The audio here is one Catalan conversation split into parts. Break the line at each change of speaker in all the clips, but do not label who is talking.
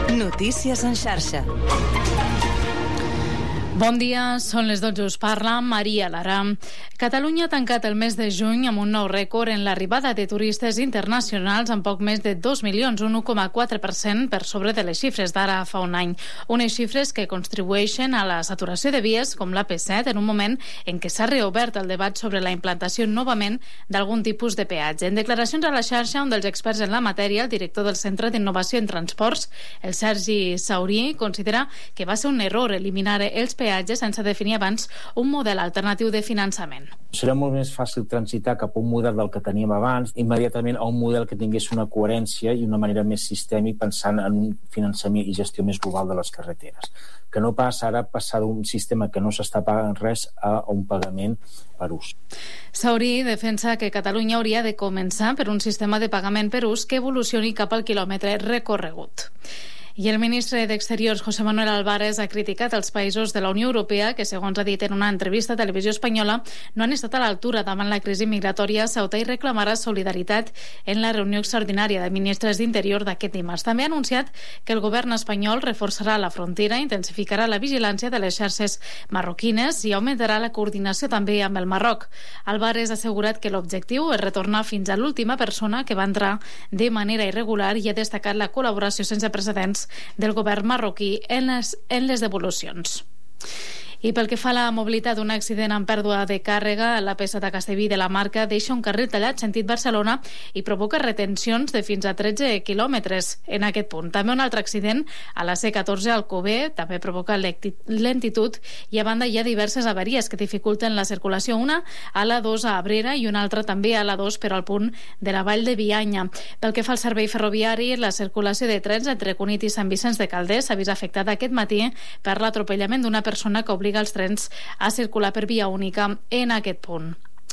Notícies en xarxa.
Bon dia, són les 12, us parla Maria Lara. Catalunya ha tancat el mes de juny amb un nou rècord en l'arribada de turistes internacionals amb poc més de 2 milions, un 1,4% per sobre de les xifres d'ara fa un any. Unes xifres que contribueixen a la saturació de vies com l'AP7 en un moment en què s'ha reobert el debat sobre la implantació novament d'algun tipus de peatge. En declaracions a la xarxa, un dels experts en la matèria, el director del Centre d'Innovació en Transports, el Sergi Saurí, considera que va ser un error eliminar els peatges sense definir abans un model alternatiu de finançament.
Serà molt més fàcil transitar cap a un model del que teníem abans, immediatament a un model que tingués una coherència i una manera més sistèmica pensant en un finançament i gestió més global de les carreteres. Que no passa ara passar d'un sistema que no s'està pagant res a un pagament per ús.
Saurí defensa que Catalunya hauria de començar per un sistema de pagament per ús que evolucioni cap al quilòmetre recorregut. I el ministre d'Exteriors, José Manuel Álvarez, ha criticat els països de la Unió Europea que, segons ha dit en una entrevista a Televisió Espanyola, no han estat a l'altura davant la crisi migratòria sauta i reclamarà solidaritat en la reunió extraordinària de ministres d'Interior d'aquest dimarts. També ha anunciat que el govern espanyol reforçarà la frontera, intensificarà la vigilància de les xarxes marroquines i augmentarà la coordinació també amb el Marroc. Álvarez ha assegurat que l'objectiu és retornar fins a l'última persona que va entrar de manera irregular i ha destacat la col·laboració sense precedents del govern marroquí en les devolucions. I pel que fa a la mobilitat, un accident amb pèrdua de càrrega a la P7 a Castellví de la Marca deixa un carril tallat sentit Barcelona i provoca retencions de fins a 13 quilòmetres en aquest punt. També un altre accident a la C14 al Alcover també provoca lentitud i a banda hi ha diverses avaries que dificulten la circulació, una a la 2 a Abrera i una altra també a la 2 però al punt de la Vall de Bianya. Pel que fa al servei ferroviari, la circulació de trens entre Cunit i Sant Vicenç de Calders s'ha vist afectada aquest matí per l'atropellament d'una persona que obliga els trens a circular per via única en aquest punt.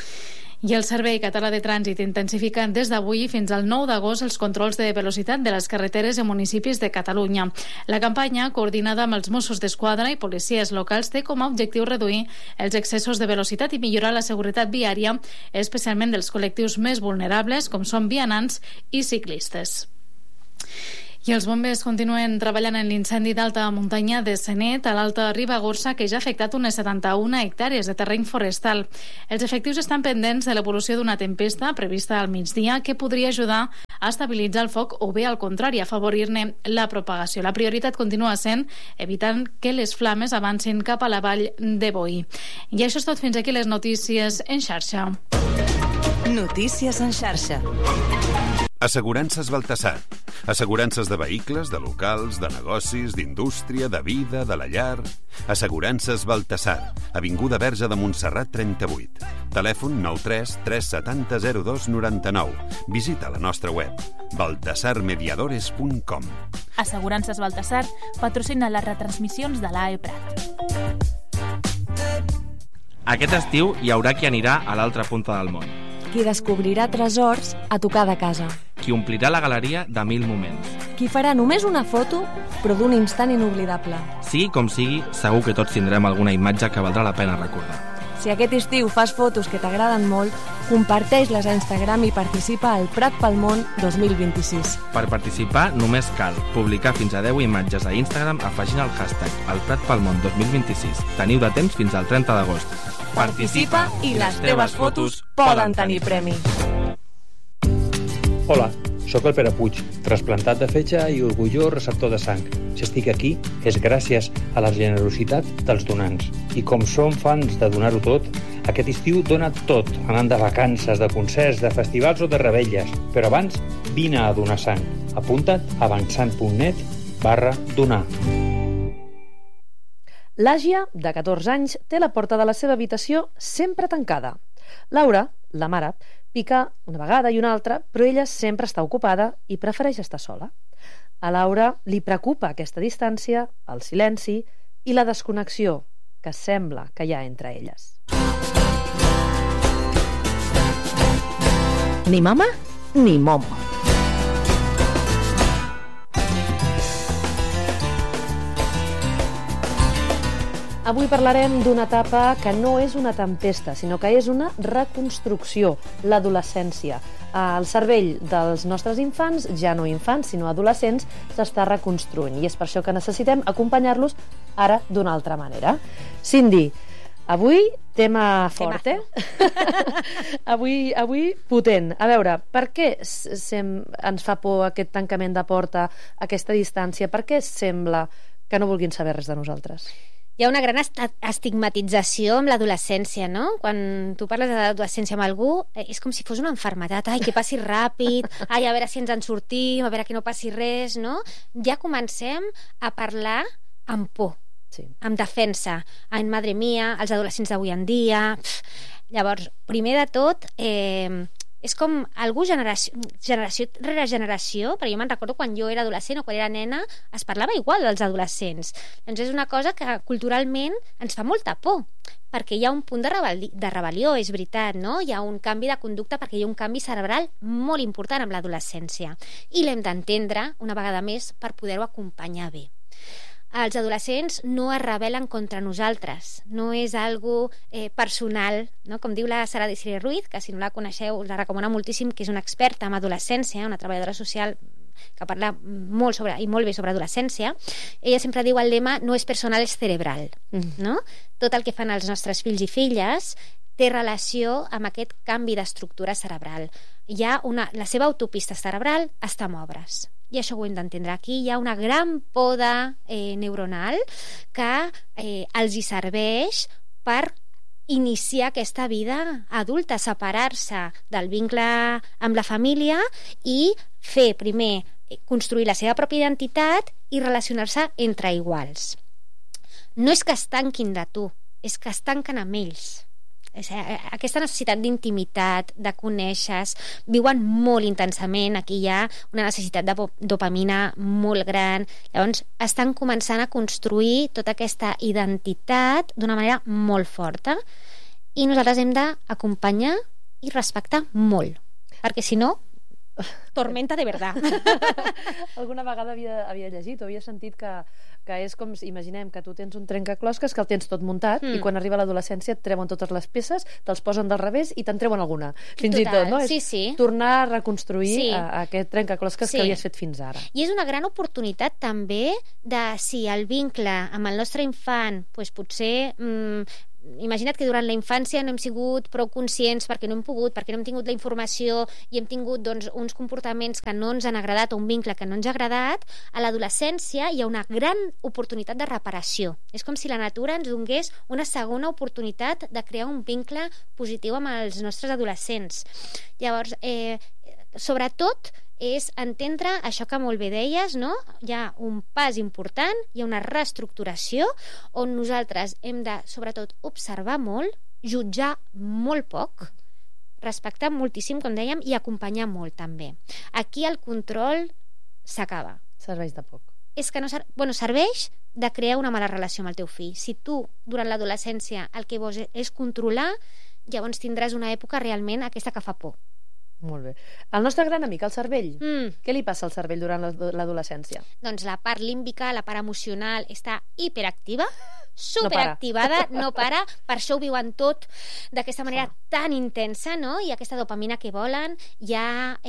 I el Servei Català de Trànsit intensifica des d'avui fins al 9 d'agost els controls de velocitat de les carreteres i municipis de Catalunya. La campanya, coordinada amb els Mossos d'Esquadra i policies locals, té com a objectiu reduir els excessos de velocitat i millorar la seguretat viària, especialment dels col·lectius més vulnerables, com són vianants i ciclistes. I els bombers continuen treballant en l'incendi d'alta muntanya de Senet a l'Alta Ribagorça, que ja ha afectat unes 71 hectàrees de terreny forestal. Els efectius estan pendents de l'evolució d'una tempesta prevista al migdia que podria ajudar a estabilitzar el foc o bé, al contrari, afavorir-ne la propagació. La prioritat continua sent evitant que les flames avancin cap a la vall de Boí. I això és tot, fins aquí les notícies en xarxa.
Notícies en xarxa.
Assegurances Baltasar. Assegurances de vehicles, de locals, de negocis, d'indústria, de vida, de la llar. Assegurances Baltasar. Avinguda Verge de Montserrat 38. Telèfon 93 370 02 99. Visita la nostra web baltasarmediadores.com.
Assegurances Baltasar patrocina les retransmissions de l'AE Prat.
Aquest estiu hi haurà qui anirà a l'altra punta del món.
Qui descobrirà tresors a tocar de casa.
Qui omplirà la galeria de 1000 moments.
Qui farà només una foto, però d'un instant inoblidable.
Sigui com sigui, segur que tots tindrem alguna imatge que valdrà la pena recordar.
Si aquest estiu fas fotos que t'agraden molt, comparteix-les a Instagram i participa al Prat pel Món 2026.
Per participar només cal publicar fins a 10 imatges a Instagram afegint el hashtag El Prat pel Món 2026. Teniu de temps fins al 30 d'agost.
Participa i les teves fotos poden tenir premi.
Hola, sóc el Pere Puig, trasplantat de fetge i orgullós receptor de sang. Si estic aquí és gràcies a la generositat dels donants. I com som fans de donar-ho tot, aquest estiu dona tot, anant de vacances, de concerts, de festivals o de revetlles. Però abans, vine a donar sang. Apunta't a avançant.net/donar.
L'Àgia, de 14 anys, té la porta de la seva habitació sempre tancada. Laura, la mare, pica una vegada i una altra, però ella sempre està ocupada i prefereix estar sola. A Laura li preocupa aquesta distància, el silenci i la desconnexió que sembla que hi ha entre elles. Ni mama ni momo. Avui parlarem d'una etapa que no és una tempesta, sinó que és una reconstrucció, l'adolescència. El cervell dels nostres infants, ja no infants, sinó adolescents, s'està reconstruint i és per això que necessitem acompanyar-los ara d'una altra manera. Cindy, avui tema fort, avui potent. A veure, per què ens fa por aquest tancament de porta, aquesta distància? Per què sembla que no vulguin saber res de nosaltres?
Hi ha una gran estigmatització amb l'adolescència, no? Quan tu parles de l'adolescència amb algú, és com si fos una malaltia. Ai, que passi ràpid, ai, a veure si ens en sortim, a veure que no passi res, no? Ja comencem a parlar amb por, amb defensa. Ai, madre mia, els adolescents d'avui en dia... Llavors, primer de tot... és com algú generació rere generació, perquè jo me'n recordo quan jo era adolescent o quan era nena, es parlava igual dels adolescents. Doncs és una cosa que culturalment ens fa molta por, perquè hi ha un punt de rebel·lió, és veritat, no? Hi ha un canvi de conducta perquè hi ha un canvi cerebral molt important amb l'adolescència i l'hem d'entendre una vegada més per poder-ho acompanyar bé. Els adolescents no es rebel·len contra nosaltres, no és algo personal, no? Com diu la Sara Desiree Ruiz, que si no la coneixeu us la recomano moltíssim, que és una experta en adolescència, una treballadora social que parla molt bé sobre adolescència. Ella sempre diu el lema no és personal, és cerebral, no? Tot el que fan els nostres fills i filles té relació amb aquest canvi d'estructura cerebral. La seva autopista cerebral està en obres. I això ho hem d'entendre. Aquí hi ha una gran poda neuronal que els hi serveix per iniciar aquesta vida adulta, separar-se del vincle amb la família i fer primer construir la seva pròpia identitat i relacionar-se entre iguals. No és que es tanquin de tu, és que es tanquen amb ells. Aquesta necessitat d'intimitat, de conèixer, viuen molt intensament. Aquí hi ha una necessitat de dopamina molt gran. Llavors estan començant a construir tota aquesta identitat d'una manera molt forta i nosaltres hem d'acompanyar i respectar molt, perquè si no tormenta de verdad.
Alguna vegada havia llegit o havia sentit que és com, imaginem que tu tens un trencaclosques que el tens tot muntat i quan arriba l'adolescència et treuen totes les peces, te'ls posen del revés i te'n treuen alguna. Fins i tot, no? És tornar a reconstruir aquest trencaclosques que havies fet fins ara.
I és una gran oportunitat també de si el vincle amb el nostre infant potser... Imagina't que durant la infància no hem sigut prou conscients perquè no hem pogut, perquè no hem tingut la informació i hem tingut uns comportaments que no ens han agradat o un vincle que no ens ha agradat. A l'adolescència hi ha una gran oportunitat de reparació. És com si la natura ens donés una segona oportunitat de crear un vincle positiu amb els nostres adolescents. Llavors, sobretot és entendre això que molt bé deies, no? Hi ha un pas important, hi ha una reestructuració on nosaltres hem de, sobretot, observar molt, jutjar molt poc, respectar moltíssim, com dèiem, i acompanyar molt, també. Aquí el control s'acaba.
Serveix de poc.
És que no serveix de crear una mala relació amb el teu fill. Si tu, durant l'adolescència, el que vols és controlar, llavors tindràs una època realment aquesta que fa por.
Molt bé. El nostre gran amic, el cervell. Què li passa al cervell durant l'adolescència?
Doncs la part límbica, la part emocional està hiperactiva, superactivada, no para. Per això ho viuen tot d'aquesta manera tan intensa, no? I aquesta dopamina que volen, hi ha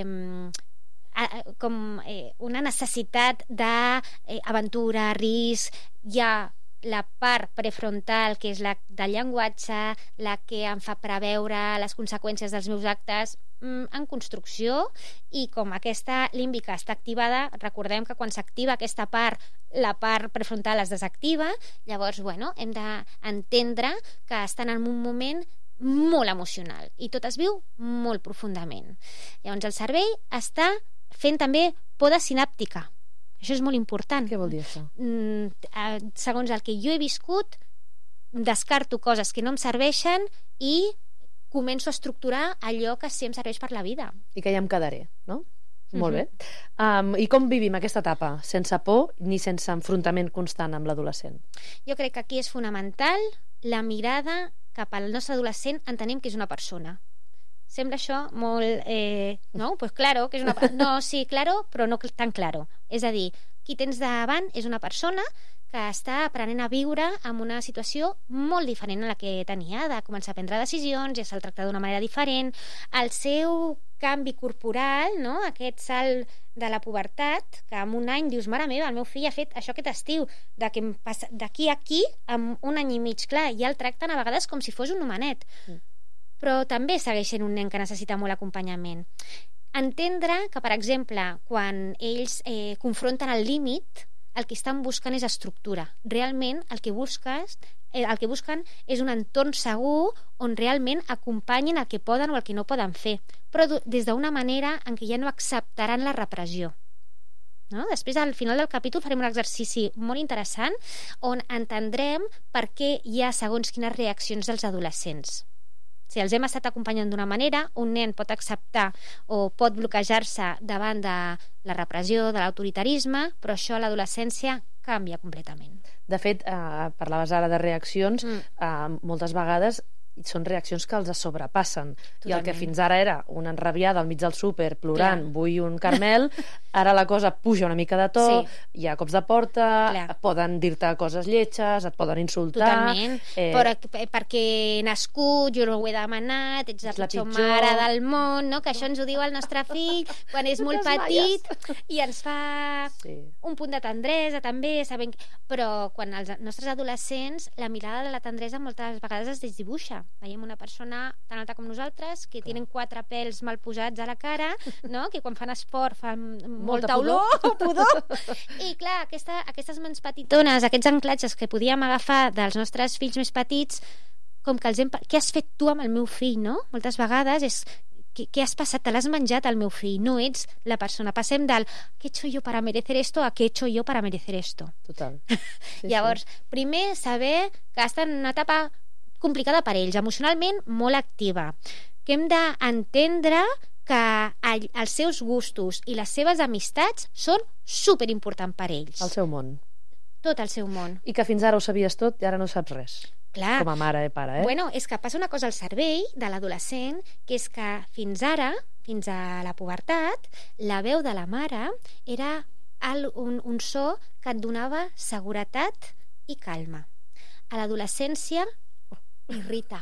una necessitat d'aventura, risc, hi ha la part prefrontal, que és la del llenguatge, la que em fa preveure les conseqüències dels meus actes, en construcció, i com aquesta límbica està activada, recordem que quan s'activa aquesta part, la part prefrontal es desactiva, llavors, hem d'entendre que estan en un moment molt emocional i tot es viu molt profundament. Llavors el cervell està fent també poda sinàptica. Això és molt important.
Què vol dir això?
Segons el que jo he viscut, descarto coses que no em serveixen i començo a estructurar allò que sí em serveix per la vida.
I que ja em quedaré, no? Molt bé. I com vivim aquesta etapa? Sense por ni sense enfrontament constant amb l'adolescent?
Jo crec que aquí és fonamental la mirada cap al nostre adolescent. Entenem que és una persona sembla això molt... no, pues claro, que és una... No, sí, claro, però no tan claro. És a dir, qui tens davant és una persona que està aprenent a viure en una situació molt diferent a la que tenia, de començar a prendre decisions, ja se'l tracta d'una manera diferent. El seu canvi corporal, no? Aquest salt de la pubertat, que en un any dius, mare meva, el meu fill ha fet això aquest estiu, d'aquí a aquí, en un any i mig, clar, ja el tracten a vegades com si fos un homenet. Però també segueix sent un nen que necessita molt acompanyament. Entendre que, per exemple, quan ells confronten el límit, el que estan buscant és estructura. Realment el que busquen és un entorn segur on realment acompanyin el que poden o el que no poden fer, però des d'una manera en què ja no acceptaran la repressió. No? Després, al final del capítol, farem un exercici molt interessant on entendrem per què hi ha segons quines reaccions dels adolescents. Si els hem estat acompanyant d'una manera, un nen pot acceptar o pot bloquejar-se davant de la repressió, de l'autoritarisme, però això a l'adolescència canvia completament.
De fet, parlaves ara de reaccions, moltes vegades són reaccions que els sobrepassen. Totalment. I el que fins ara era una enrabiada al mig del súper plorant, vull un caramel, ara la cosa puja una mica de to, hi ha cops de porta, poden dir-te coses lletges, et poden insultar.
Totalment. Però perquè he nascut, jo no ho he demanat, ets la pitjor mare del món, no? Que això ens ho diu el nostre fill quan és molt petit i ens fa un punt de tendresa també, sabent... Però quan els nostres adolescents, la mirada de la tendresa moltes vegades es desdibuixa. Veiem una persona tan alta com nosaltres que tenen 4 pèls mal posats a la cara, no? Que quan fan esport fan molta olor, pudor. I clar, aquestes mans petitones, aquests anclatges que podíem agafar dels nostres fills més petits, com que què has fet tu amb el meu fill, no? Moltes vegades és què has passat, te l'has menjat al meu fill, no ets la persona. Passem del què he hecho yo para merecer esto a què he hecho yo para merecer esto.
Total.
Llavors, primer saber que estan en una etapa complicada per ells, emocionalment molt activa, que hem d'entendre que els seus gustos i les seves amistats són superimportants per ells.
El seu món.
Tot el seu món.
I que fins ara ho sabies tot i ara no saps res.
Clar.
Com a mare i pare,
Bueno, és que passa una cosa al cervell de l'adolescent, que és que fins ara, fins a la pubertat, la veu de la mare era un so que et donava seguretat i calma. A l'adolescència irrita.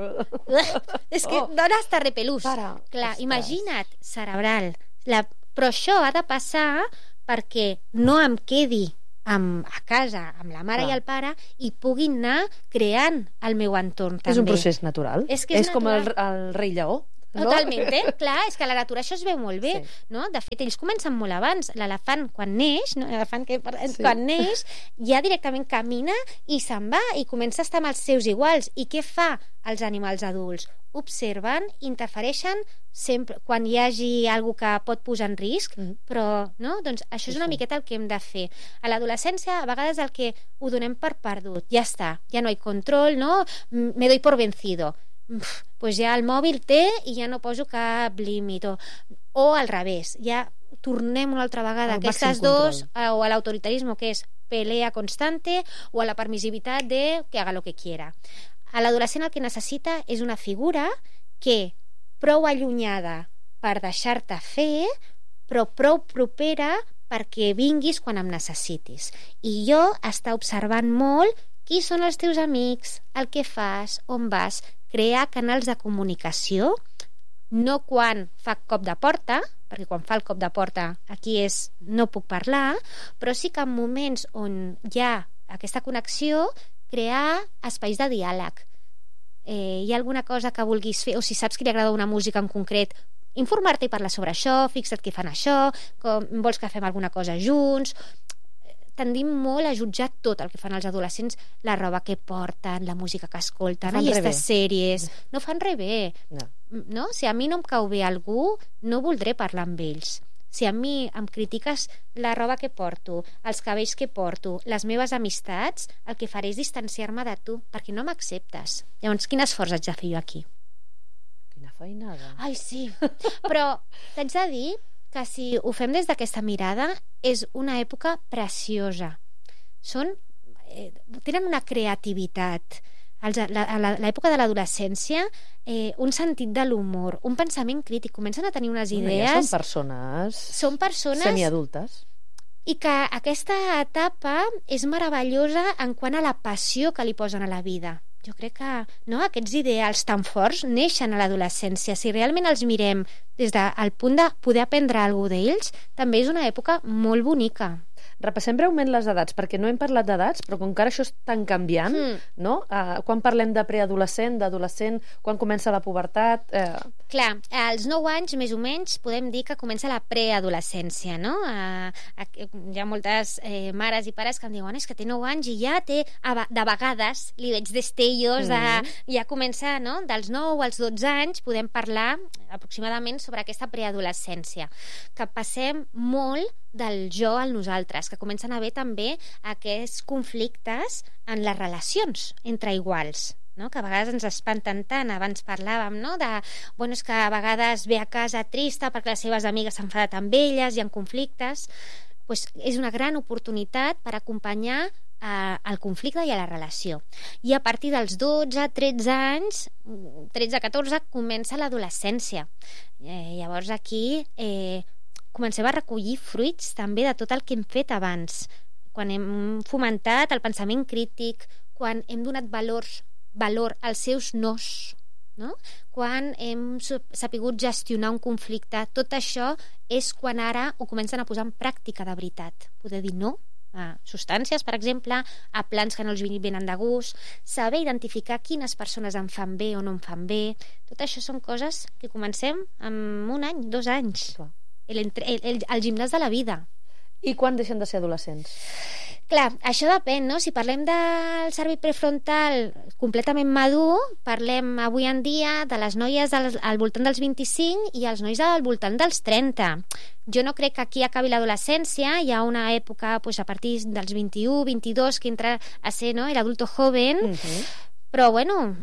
És que dona hasta repelús. Clar, imagina't, cerebral. Però això ha de passar perquè no em quedi a casa amb la mare i el pare i puguin anar creant el meu entorn també.
És un procés natural.
És
com el rei lleó.
Totalment, clar, és que a la natura això es veu molt bé, no? De fet, ells comencen molt abans. L'elefant, quan neix, quan neix, ja directament camina i se'n va i comença a estar amb els seus iguals. I què fa els animals adults? Observen, interfereixen sempre quan hi hagi algú que pot posar en risc, però no? Doncs això és una miqueta el que hem de fer. A l'adolescència, a vegades el que ho donem per perdut. Ja està, ja no hi control, no? Me doy por vencido. Pues ja el mòbil té i ja no poso cap límit o al revés, ja tornem una altra vegada a aquestes dos, o a l'autoritarisme que és pelea constante o a la permissivitat de que haga lo que quiera. A l'adolescent el que necessita és una figura que prou allunyada per deixar-te fer, però prou propera perquè vinguis quan em necessitis. I jo està observant molt qui són els teus amics, el que fas, on vas, crear canals de comunicació, no quan fa cop de porta, perquè quan fa el cop de porta aquí és no puc parlar, però sí que en moments on hi ha aquesta connexió, crear espais de diàleg. Hi ha alguna cosa que vulguis fer, o si saps que li agrada una música en concret, informar-te i parlar sobre això, fixa't que fan això, vols que fem alguna cosa junts. Tendim molt a jutjar tot el que fan els adolescents, la roba que porten, la música que escolten, aquestes sèries. No fan res bé. No? Si a mi no em cau bé algú, no voldré parlar amb ells. Si a mi em critiques la roba que porto, els cabells que porto, les meves amistats, el que faré és distanciar-me de tu, perquè no m'acceptes. Llavors, quin esforç haig de fer jo aquí?
Quina feinada.
Ai, sí. Però t'haig de dir que si ho fem des d'aquesta mirada és una època preciosa. Tenen una creativitat. a l'època de l'adolescència, un sentit de l'humor, un pensament crític, comencen a tenir unes idees...
Són persones semiadultes.
I que aquesta etapa és meravellosa en quant a la passió que li posen a la vida. Jo crec que aquests ideals tan forts neixen a l'adolescència. Si realment els mirem des del punt de poder aprendre alguna cosa d'ells, també és una època molt bonica.
Repassem breument les edats, perquè no hem parlat d'edats, però com que ara això és tan canviant, no? Quan parlem de preadolescent, d'adolescent, quan comença la pubertat...
Clar, als 9 anys, més o menys, podem dir que comença la preadolescència, no? Hi ha moltes mares i pares que em diuen és que té 9 anys i ja té... De vegades li veig destellos, ja comença, no? Dels 9 als 12 anys podem parlar aproximadament sobre aquesta preadolescència, que passem molt del jo al nosaltres, que comencen a haver també aquests conflictes en les relacions entre iguals, no? Que a vegades ens espanten tant. Abans parlàvem, no? És que a vegades ve a casa trista perquè les seves amigues s'han enfadat amb elles, hi ha conflictes. És una gran oportunitat per acompanyar al conflicte i a la relació. I a partir dels 12, 13 anys, 13-14, comença l'adolescència. Llavors aquí comencem a recollir fruits també de tot el que hem fet abans, quan hem fomentat el pensament crític, quan hem donat valor als seus nos, no? Quan hem sapigut gestionar un conflicte. Tot això és quan ara ho comencen a posar en pràctica de veritat, poder dir no a substàncies, per exemple, a plans que no els venen de gust, saber identificar quines persones em fan bé o no em fan bé. Tot això són coses que comencem amb 1 any, 2 anys. El gimnàs de la vida.
I quan deixen de ser adolescents?
Clar, això depèn, no? Si parlem del cervell prefrontal completament madur, parlem avui en dia de les noies al voltant dels 25 i els nois al voltant dels 30. Jo no crec que aquí acabi l'adolescència, hi ha una època a partir dels 21, 22 que entra a ser l'adulto joven, però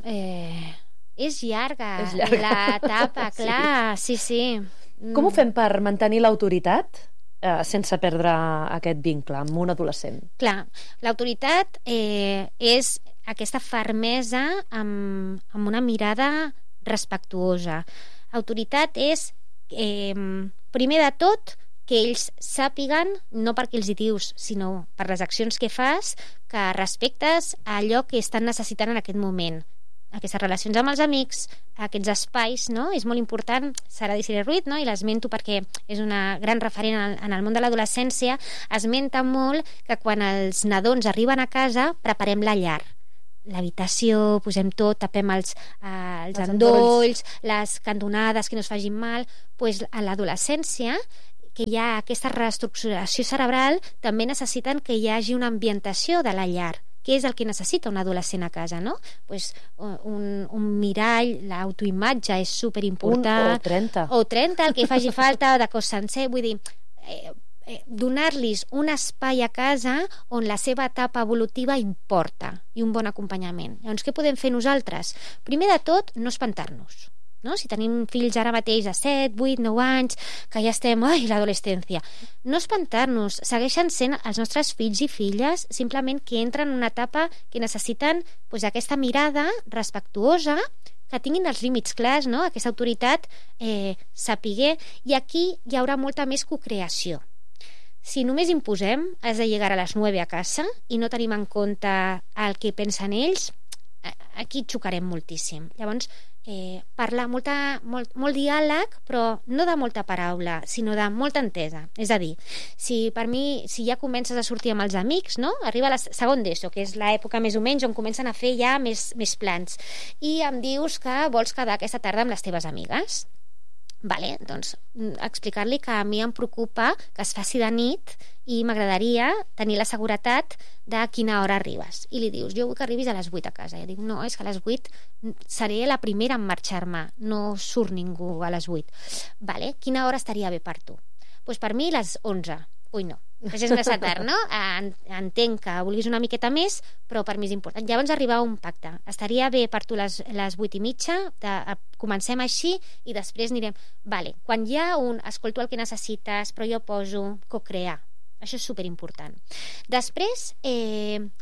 és llarga l'etapa, clar, sí.
Com ho fem per mantenir l'autoritat sense perdre aquest vincle amb un adolescent?
Clar, l'autoritat és aquesta fermesa amb una mirada respectuosa. Autoritat és, primer de tot, que ells sàpiguen, no perquè els hi dius, sinó per les accions que fas, que respectes allò que estan necessitant en aquest moment. Aquestes relacions amb els amics, aquests espais, no? És molt important. Sara Desiré Ruiz, no? I l'esmento perquè és una gran referent en el món de l'adolescència, esmenta molt que quan els nadons arriben a casa preparem la llar, l'habitació, posem tot, tapem els endolls, les cantonades que no es facin mal. A l'adolescència, que hi ha aquesta reestructuració cerebral, també necessiten que hi hagi una ambientació de la llar. Què és el que necessita un adolescent a casa, no? Un mirall, l'autoimatge és superimportant. O 30, el que faci falta, de cos sencer. Vull dir, donar-los un espai a casa on la seva etapa evolutiva importa i un bon acompanyament. Llavors, què podem fer nosaltres? Primer de tot, no espantar-nos. No? Si tenim fills ara mateix de 7, 8, 9 anys, que ja estem, l'adolescència, no espantar-nos, segueixen sent els nostres fills i filles, simplement que entren en una etapa que necessiten aquesta mirada respectuosa, que tinguin els límits clars, no? Aquesta autoritat sapiguer, i aquí hi haurà molta més cocreació. Si només imposem, has de llegar a les 9 a casa i no tenim en compte el que pensen ells, aquí xocarem moltíssim. Llavors, parlar molt diàleg, però no de molta paraula, sinó de molta entesa. És a dir, si ja comences a sortir amb els amics, no? Arriba a la segon d'ESO, que és l'època més o menys on comencen a fer ja més plans, i em dius que vols quedar aquesta tarda amb les teves amigues. Vale, doncs explicar-li que a mi em preocupa que es faci de nit i m'agradaria tenir la seguretat de a quina hora arribes. I li dius, jo vull que arribis a les 8 a casa. I dic, no, és que a les 8 seré la primera en marxar-me, no surt ningú a les 8. Vale, quina hora estaria bé per tu? Doncs per mi les 11. Ui, no, això és massa tard, no? Entenc que vulguis una miqueta més, però per mi és important. Llavors arribar a un pacte. Estaria bé per tu les 8:30, comencem així i després anirem... Vale, quan hi ha escolto el que necessites, però jo poso cocrear. Això és superimportant. Després,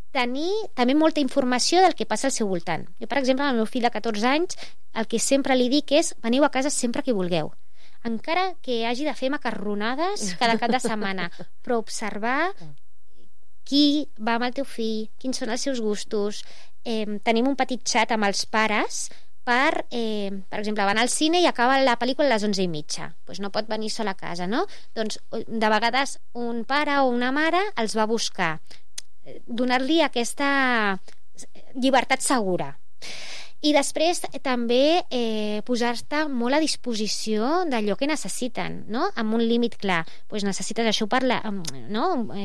tenir també molta informació del que passa al seu voltant. Jo, per exemple, al meu fill de 14 anys, el que sempre li dic és: veniu a casa sempre que vulgueu. Encara que hagi de fer macarronades cada cap de setmana, però observar qui va amb el teu fill, quins són els seus gustos. Tenim un petit xat amb els pares per exemple, van al cine i acaba la pel·lícula a les 11:30. Doncs no pot venir sol a casa, no? Doncs de vegades un pare o una mare els va buscar. Donar-li aquesta llibertat segura. I després també posar-te molt a disposició d'allò que necessiten, no? Amb un límit clar. Pues necessites això no?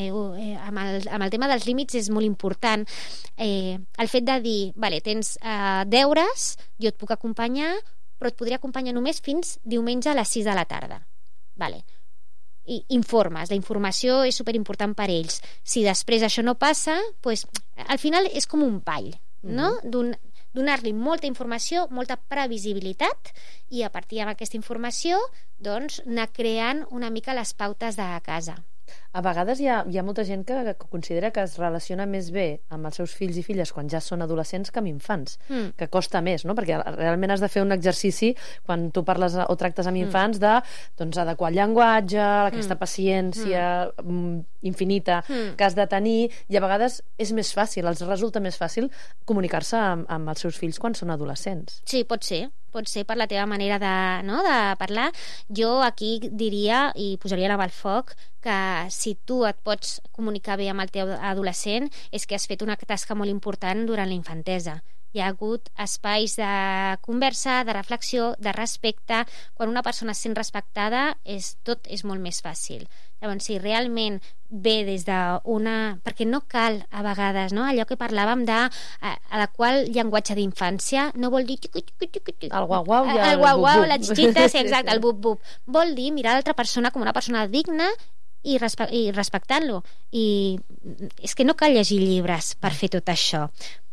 Amb el tema dels límits és molt important. El fet de dir, vale, tens deures, jo et puc acompanyar, però et podria acompanyar només fins diumenge a les 6 de la tarda. Vale. I informes, la informació és superimportant per ells. Si després això no passa, pues, al final és com un ball, no? Donar-li molta informació, molta previsibilitat, i a partir d'aquesta informació doncs anar creant una mica les pautes de casa.
A vegades hi ha molta gent que considera que es relaciona més bé amb els seus fills i filles quan ja són adolescents que amb infants, que costa més, no? Perquè realment has de fer un exercici quan tu parles o tractes amb infants de adequar el llenguatge, aquesta paciència infinita que has de tenir, i a vegades és més fàcil, els resulta més fàcil comunicar-se amb els seus fills quan són adolescents.
Sí, pot ser per la teva manera de parlar. Jo aquí diria i posaria la mà al foc que si tu et pots comunicar bé amb el teu adolescent és que has fet una tasca molt important durant la infantesa. Hi ha hagut espais de conversa, de reflexió, de respecte. Quan una persona es sent respectada, tot és molt més fàcil. Llavors, si realment ve des d'una... Perquè no cal, a vegades, no? Allò que parlàvem d'adequar el llenguatge d'infància no vol dir...
El guau-guau i
el guau-guau, la xixita, sí, exacte, el bup-bup. Vol dir mirar l'altra persona com una persona digna i respectant-lo. I és que no cal llegir llibres per fer tot això.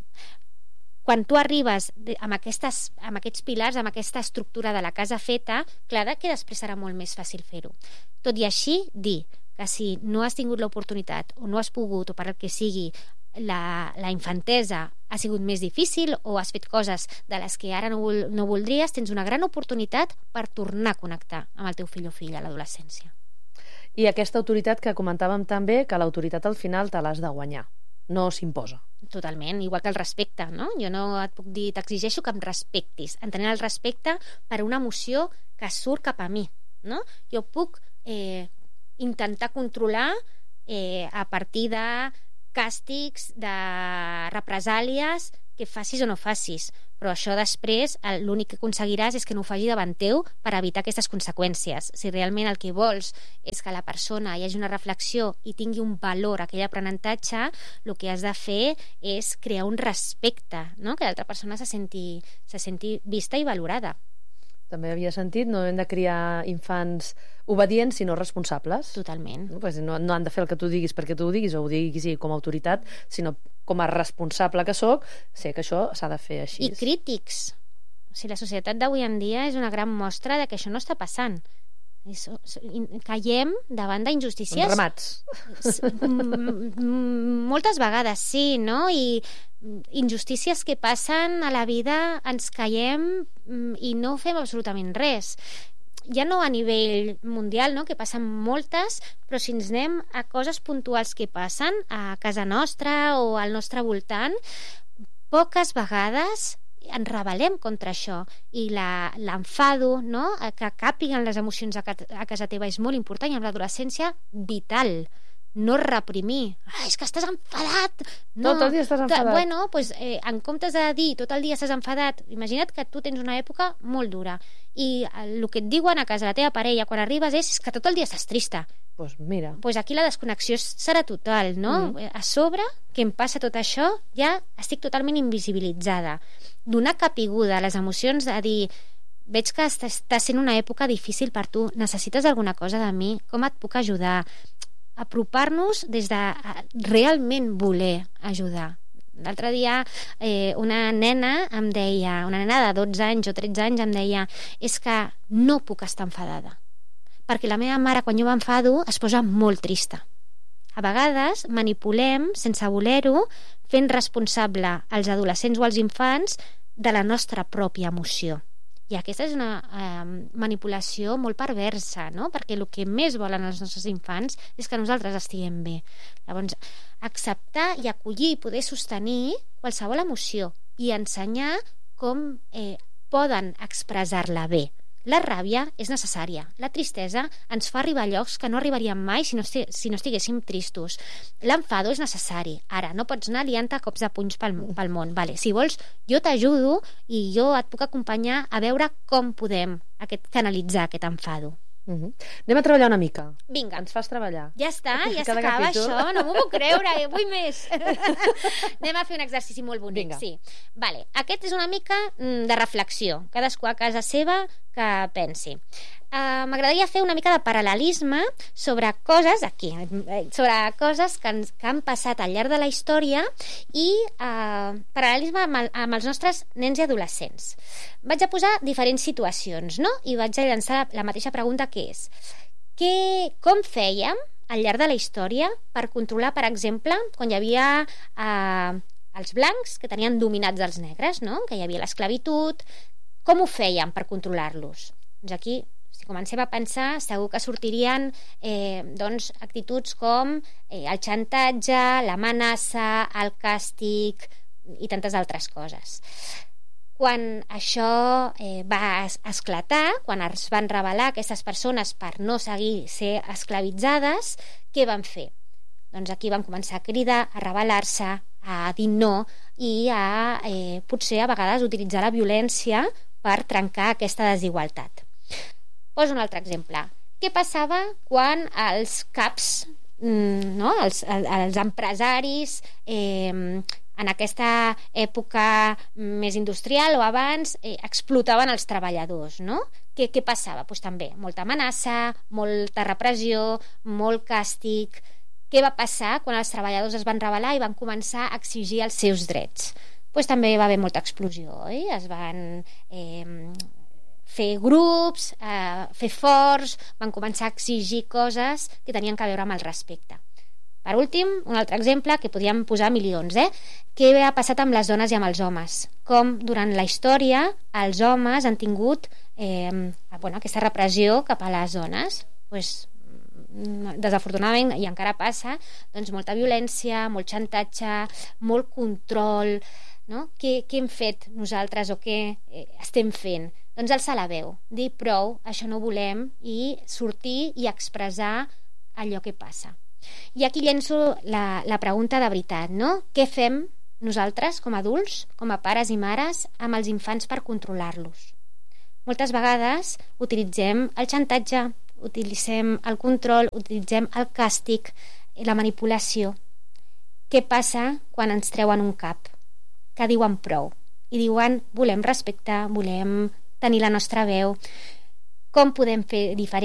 Quan tu arribes amb aquests pilars, amb aquesta estructura de la casa feta, clar que després serà molt més fàcil fer-ho. Tot i així, dir que si no has tingut l'oportunitat o no has pogut, o per el que sigui, la infantesa ha sigut més difícil o has fet coses de les que ara no voldries, tens una gran oportunitat per tornar a connectar amb el teu fill o filla a l'adolescència.
I aquesta autoritat que comentàvem també, que l'autoritat al final te l'has de guanyar, no s'imposa.
Totalment, igual que el respecte, no? Jo no et puc dir, t'exigeixo que em respectis, entenent el respecte per una emoció que surt cap a mi, no? Jo puc intentar controlar a partir de càstigs, de represàlies que facis o no facis, però això després l'únic que aconseguiràs és que no ho faci davant teu per evitar aquestes conseqüències. Si realment el que vols és que la persona hi hagi una reflexió i tingui un valor aquell aprenentatge, el que has de fer és crear un respecte, no? Que l'altra persona se senti vista i valorada.
També havia sentit, no hem de criar infants obedients, sinó responsables.
Totalment.
No han de fer el que tu diguis perquè tu ho diguis, o ho diguis com a autoritat, sinó com a responsable que sóc, sé que això s'ha de fer així.
I crítics. O sigui, la societat d'avui en dia és una gran mostra de que això no està passant. Caiem davant d'injustícies.
Ramats.
Moltes vegades, sí, no? I injustícies que passen a la vida, ens caiem i no fem absolutament res. Ja no a nivell mundial, no? Que passen moltes, però si ens anem a coses puntuals que passen a casa nostra o al nostre voltant, poques vegades ens rebel·lem contra això, i l'enfado, no? Que càpiguen les emocions a casa teva és molt important, i amb l'adolescència vital. No reprimir. És que estàs enfadat. No.
Tot el dia estàs enfadat.
Bueno, doncs, en comptes de dir tot el dia estàs enfadat, imagina't que tu tens una època molt dura i el que et diuen a casa la teva parella quan arribes és que tot el dia estàs trista.
Doncs mira.
Doncs aquí la desconnexió serà total, no? A sobre, que em passa tot això, ja estic totalment invisibilitzada. Donar capiguda a les emocions, a dir, veig que està sent una època difícil per tu, necessites alguna cosa de mi, com et puc ajudar? Apropar-nos des de realment voler ajudar. L'altre dia una nena em deia, una nena de 12 anys o 13 anys em deia, és que no puc estar enfadada, perquè la meva mare quan jo m'enfado es posa molt trista. A vegades manipulem, sense voler-ho, fent responsable als adolescents o als infants de la nostra pròpia emoció. I aquesta és una manipulació molt perversa, no? Perquè el que més volen els nostres infants és que nosaltres estiguem bé. Llavors, acceptar i acollir i poder sostenir qualsevol emoció i ensenyar com poden expressar-la bé. La ràbia és necessària. La tristesa ens fa arribar a llocs que no arribaríem mai si no estiguéssim tristos. L'enfado és necessari. Ara, no pots anar liant-te a cops de punys pel món. Vale, si vols, jo t'ajudo i jo et puc acompanyar a veure com podem canalitzar aquest enfado.
Anem a treballar una mica.
Vinga.
Ens fas treballar.
Ja està, ja s'acaba això. No m'ho puc creure, vull més. Anem a fer un exercici molt bonic.
Vinga.
Sí. Vale. Aquest és una mica de reflexió. Cadascú a casa seva que pensi. M'agradaria fer una mica de paral·lelisme sobre coses que han passat al llarg de la història i paral·lelisme amb els nostres nens i adolescents. Vaig a posar diferents situacions, no? I vaig a llançar la mateixa pregunta, que és com fèiem al llarg de la història per controlar, per exemple, quan hi havia els blancs que tenien dominats els negres, no? Que hi havia l'esclavitud. Com ho fèiem per controlar-los? Doncs aquí, si comencem a pensar, segur que sortirien actituds com el xantatge, l'amenaça, el càstig i tantes altres coses. Quan això va esclatar, quan es van rebel·lar aquestes persones per no seguir ser esclavitzades, què van fer? Doncs aquí van començar a cridar, a rebel·lar-se, a dir no i a potser a vegades utilitzar la violència per trencar aquesta desigualtat. Poso un altre exemple. Què passava quan els caps, els empresaris, en aquesta època més industrial o abans, explotaven els treballadors, no? Què passava? Doncs també molta amenaça, molta repressió, molt càstig. Què va passar quan els treballadors es van rebel·lar i van començar a exigir els seus drets? Doncs també va haver molta explosió, oi? Es van fer grups, fer forts, van començar a exigir coses que tenien a veure amb el respecte. Per últim, un altre exemple, que podríem posar milions, què ha passat amb les dones i amb els homes? Com durant la història els homes han tingut aquesta repressió cap a les dones? Desafortunadament, i encara passa, molta violència, molt xantatge, molt control, no? Què hem fet nosaltres o què estem fent? Doncs alçar la veu, dir prou, això no volem, i sortir i expressar allò que passa. I aquí llenço la pregunta de veritat, no? Què fem nosaltres com a adults, com a pares i mares, amb els infants per controlar-los? Moltes vegades utilitzem el xantatge, utilitzem el control, utilitzem el càstig, la manipulació. Què passa quan ens treuen un cap? Que diuen prou. I diuen, volem respecte, volem tenir la nostra veu. Com podem fer diferent?